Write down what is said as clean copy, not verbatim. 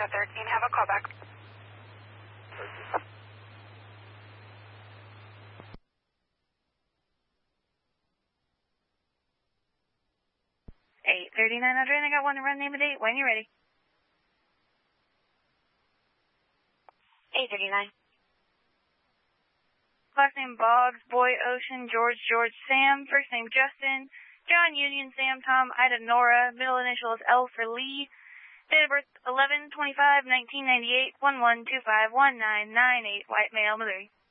Echo 13, have a callback. 839 Adrian, I got one to run name and date when you're ready. 839. Last name Boggs, Boy, Ocean, George, Sam. First name Justin, John, Union, Sam, Tom, Ida, Nora. Middle initial is L for Lee. Date of birth 11/25/1998, 11251998, white male, Missouri.